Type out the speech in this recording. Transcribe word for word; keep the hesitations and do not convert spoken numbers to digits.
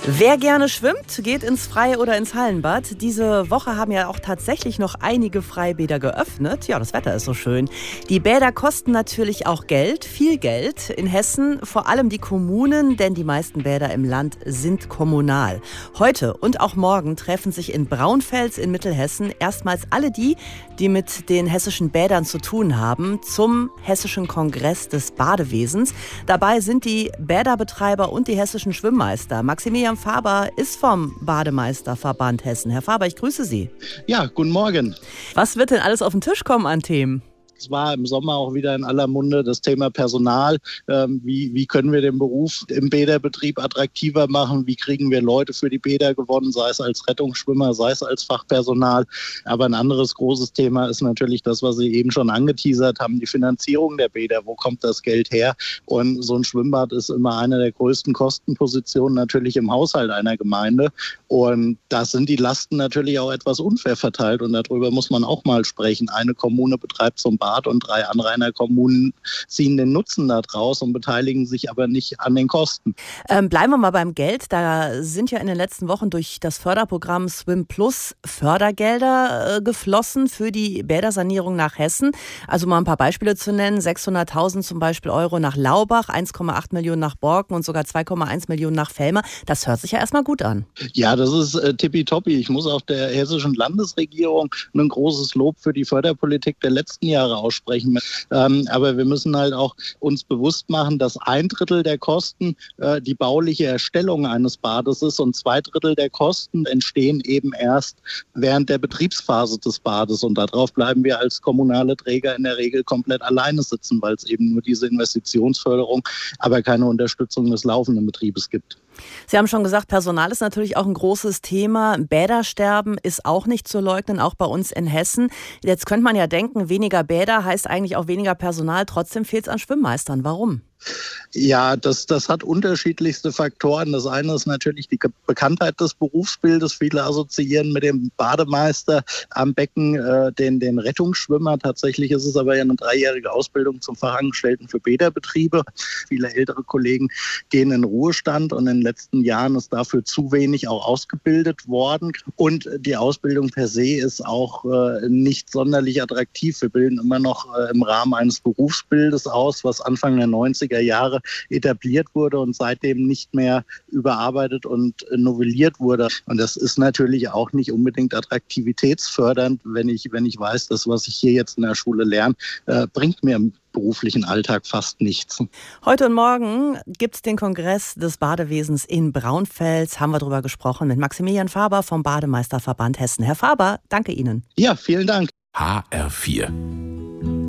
Wer gerne schwimmt, geht ins Freie oder ins Hallenbad. Diese Woche haben ja auch tatsächlich noch einige Freibäder geöffnet. Ja, das Wetter ist so schön. Die Bäder kosten natürlich auch Geld, viel Geld. In Hessen vor allem die Kommunen, denn die meisten Bäder im Land sind kommunal. Heute und auch morgen treffen sich in Braunfels in Mittelhessen erstmals alle die, die mit den hessischen Bädern zu tun haben, zum Hessischen Kongress des Badewesens. Dabei sind die Bäderbetreiber und die hessischen Schwimmmeister. Maximilian Faber ist vom Bademeisterverband Hessen. Herr Faber, ich grüße Sie. Ja, guten Morgen. Was wird denn alles auf den Tisch kommen an Themen? Es war im Sommer auch wieder in aller Munde das Thema Personal. Ähm, wie, wie können wir den Beruf im Bäderbetrieb attraktiver machen? Wie kriegen wir Leute für die Bäder gewonnen, sei es als Rettungsschwimmer, sei es als Fachpersonal? Aber ein anderes großes Thema ist natürlich das, was Sie eben schon angeteasert haben, die Finanzierung der Bäder. Wo kommt das Geld her? Und so ein Schwimmbad ist immer eine der größten Kostenpositionen natürlich im Haushalt einer Gemeinde. Und da sind die Lasten natürlich auch etwas unfair verteilt. Und darüber muss man auch mal sprechen. Eine Kommune betreibt so ein Bad und drei Anrainerkommunen ziehen den Nutzen daraus und beteiligen sich aber nicht an den Kosten. Ähm, bleiben wir mal beim Geld. Da sind ja in den letzten Wochen durch das Förderprogramm Swim Plus Fördergelder äh, geflossen für die Bädersanierung nach Hessen. Also mal ein paar Beispiele zu nennen. sechshunderttausend zum Beispiel Euro nach Laubach, eins Komma acht Millionen nach Borken und sogar zwei Komma eins Millionen nach Velmer. Das hört sich ja erstmal gut an. Ja, das ist äh, tippitoppi. Ich muss auch der hessischen Landesregierung ein großes Lob für die Förderpolitik der letzten Jahre aussprechen. Ähm, aber wir müssen halt auch uns bewusst machen, dass ein Drittel der Kosten äh, die bauliche Erstellung eines Bades ist und zwei Drittel der Kosten entstehen eben erst während der Betriebsphase des Bades. Und darauf bleiben wir als kommunale Träger in der Regel komplett alleine sitzen, weil es eben nur diese Investitionsförderung, aber keine Unterstützung des laufenden Betriebes gibt. Sie haben schon gesagt, Personal ist natürlich auch ein großes Thema. Bädersterben ist auch nicht zu leugnen, auch bei uns in Hessen. Jetzt könnte man ja denken, weniger Bäder heißt eigentlich auch weniger Personal. Trotzdem fehlt es an Schwimmmeistern. Warum? Ja, das, das hat unterschiedlichste Faktoren. Das eine ist natürlich die Bekanntheit des Berufsbildes. Viele assoziieren mit dem Bademeister am Becken äh, den, den Rettungsschwimmer. Tatsächlich ist es aber ja eine dreijährige Ausbildung zum Fachangestellten für Bäderbetriebe. Viele ältere Kollegen gehen in Ruhestand und in den letzten Jahren ist dafür zu wenig auch ausgebildet worden. Und die Ausbildung per se ist auch äh, nicht sonderlich attraktiv. Wir bilden immer noch äh, im Rahmen eines Berufsbildes aus, was Anfang der neunziger Jahre etabliert wurde und seitdem nicht mehr überarbeitet und novelliert wurde. Und das ist natürlich auch nicht unbedingt attraktivitätsfördernd, wenn ich, wenn ich weiß, das, was ich hier jetzt in der Schule lerne, äh, bringt mir im beruflichen Alltag fast nichts. Heute und morgen gibt es den Kongress des Badewesens in Braunfels. Haben wir darüber gesprochen mit Maximilian Faber vom Bademeisterverband Hessen. Herr Faber, danke Ihnen. Ja, vielen Dank. H R vier